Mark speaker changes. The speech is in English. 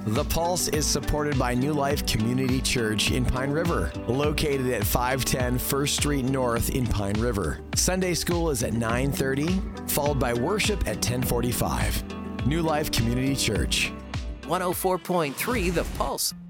Speaker 1: The Pulse is supported by New Life Community Church in Pine River, located at 510 First Street North in Pine River. Sunday school is at 9:30, followed by worship at 10:45. New Life Community Church.
Speaker 2: 104.3 The Pulse.